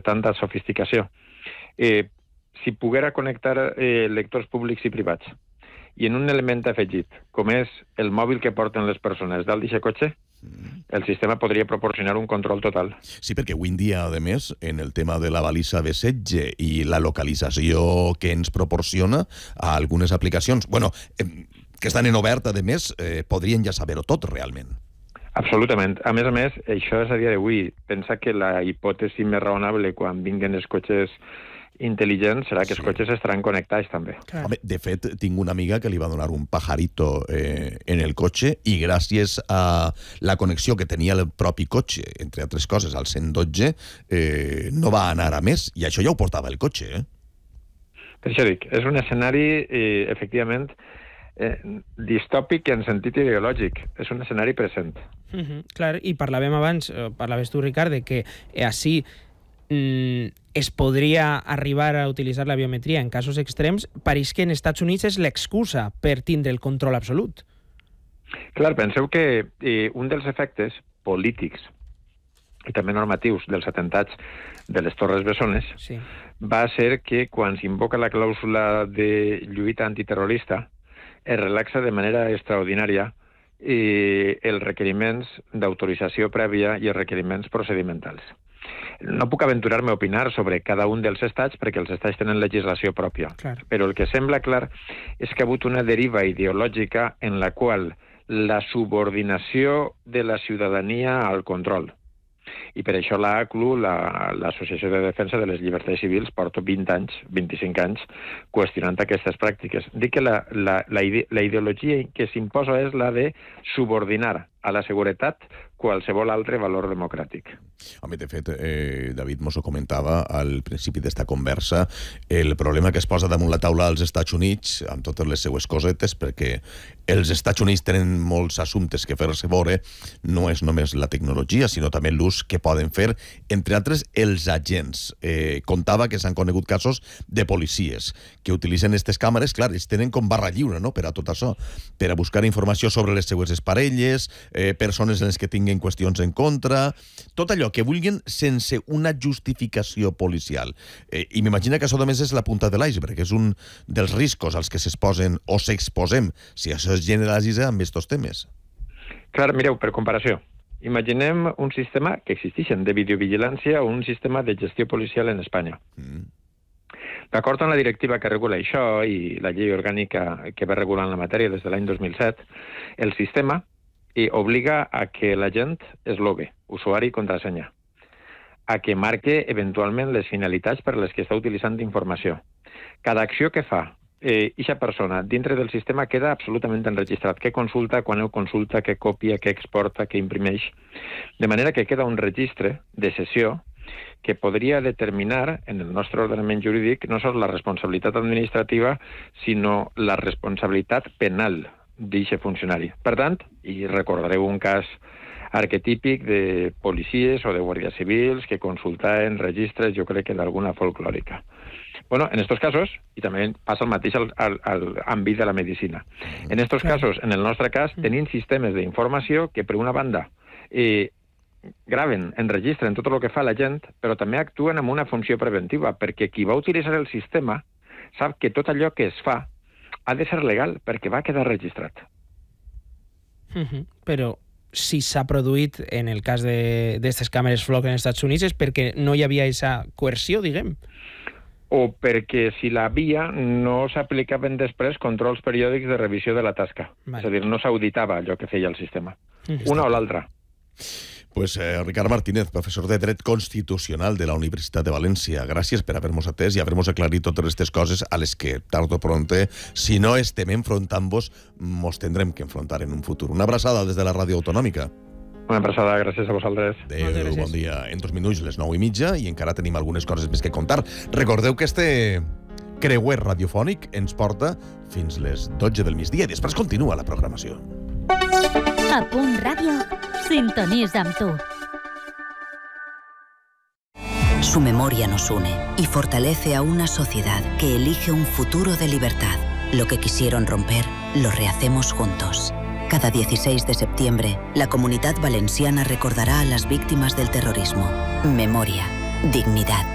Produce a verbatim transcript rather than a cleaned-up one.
tanta sofisticació. Eh, si poguera connectar eh, lectors públics i privats, i en un element afegit, com és el mòbil que porten les persones dalt d'aquest cotxe, el sistema podria proporcionar un control total. Sí, perquè avui en dia, a més, en el tema de la balisa de setge i la localització que ens proporciona a algunes aplicacions, bueno, eh, que estan en obert, a més, eh, podrien ja saber-ho tot, realment. Absolutament. A més a més, això és a dia d'avui. Pensa que la hipòtesi més raonable quan vinguen els cotxes intel·ligents serà que els sí. cotxes estaran connectats també. Home, de fet, tinc una amiga que li va donar un pajarito eh, en el cotxe i gràcies a la connexió que tenia el propi cotxe, entre altres coses, al cent dotze, eh, no va anar a més, i això ja ho portava el cotxe, eh? Per això dic, és un escenari, eh, efectivament, eh, distòpic en sentit ideològic. És un escenari present. Mm-hmm. Clar, i parlàvem abans, eh, parlaves tu, Ricard, de que eh, així mm, es podria arribar a utilitzar la biometria en casos extrems. Pareix que en Estats Units és l'excusa per tindre el control absolut. Clar, penseu que eh, un dels efectes polítics i també normatius dels atentats de les Torres Bessones sí. va ser que quan s'invoca la clàusula de lluita antiterrorista es relaxa de manera extraordinària eh, els requeriments d'autorització prèvia i els requeriments procedimentals. No puc aventurar-me a opinar sobre cada un dels estats perquè els estats tenen legislació pròpia. Clar. Però el que sembla clar és que ha hagut una deriva ideològica en la qual la subordinació de la ciutadania al control. I per això l'A C L U, l'Associació de Defensa de les Llibertats Civils, porta vint anys, vint-i-cinc anys, qüestionant aquestes pràctiques. Dic que la, la, la, ide la ideologia que s'imposa és la de subordinar a la seguretat qualsevol altre valor democràtic. Home, de fet, eh, David mos ho comentava al principi d'esta conversa, el problema que es posa damunt la taula als Estats Units, amb totes les seues cosetes, perquè els Estats Units tenen molts assumptes que fer-se veure, no és només la tecnologia, sinó també l'ús que poden fer, entre altres, els agents. Eh, contava que s'han conegut casos de policies que utilitzen aquestes càmeres, clar, ells tenen com barra lliure, no?, per a tot això, per a buscar informació sobre les seues parelles, eh, persones en les que tinguin qüestions en contra, tot allò que vulguin sense una justificació policial. Eh, I m'imagina que això només és la punta de l'iceberg, és un dels riscos als que s'exposen o s'exposem si això es generalitza amb aquests temes. Clar, mireu, per comparació, imaginem un sistema que existeixen de videovigilància o un sistema de gestió policial en Espanya. Mm. D'acord amb la directiva que regula això i la llei orgànica que va regulant la matèria des de l'any dos mil set, el sistema i obliga a que la gent es logue, usuari i contrasenya, a que marque eventualment les finalitats per les que està utilitzant informació. Cada acció que fa eh, ixa persona dintre del sistema queda absolutament enregistrat. Què consulta, quan ho consulta, què copia, què exporta, què imprimeix. De manera que queda un registre de sessió que podria determinar, en el nostre ordenament jurídic, no sols la responsabilitat administrativa, sinó la responsabilitat penal d'aquest funcionari. Per tant, i recordareu un cas arquetípic de policies o de guàrdies civils que consultaven registres, jo crec que d'alguna folclòrica. Bueno, en estos casos, i també passa el mateix al, al, al àmbit de la medicina, en estos casos, en el nostre cas, tenim sistemes d'informació que, per una banda, eh, graven, enregistren tot el que fa la gent, però també actuen amb una funció preventiva, perquè qui va utilitzar el sistema sap que tot allò que es fa ha de ser legal, perquè va quedar registrat. Mm-hmm. Però si s'ha produït en el cas d'aquestes càmeres Flock en els Estats Units és perquè no hi havia aquesta coerció, diguem. O perquè si l'havia no s'aplicaven després controls periòdics de revisió de la tasca. Vale. És a dir, no s'auditava allò que feia el sistema. Mm-hmm. Una o l'altra. Pues eh, Ricard Martínez, professor de Dret Constitucional de la Universitat de València, gràcies per haver-nos atès i haver-nos aclarit totes aquestes coses a les que, tard o pronte, si no estem enfrontant-vos, mos tindrem que enfrontar en un futur. Una abraçada des de la Ràdio Autonòmica. Una abraçada, gràcies a vosaltres. Adéu, bon dia. En dos minuts, les nou i mitja, i encara tenim algunes coses més que contar. Recordeu que este creuer radiofònic ens porta fins les dotze del migdia i després continua la programació. A Punt Ràdio, sintonitza amb tu. Su memoria nos une y fortalece a una sociedad que elige un futuro de libertad. Lo que quisieron romper, lo rehacemos juntos. Cada dieciséis de septiembre, la Comunidad Valenciana recordará a las víctimas del terrorismo. Memoria, dignidad,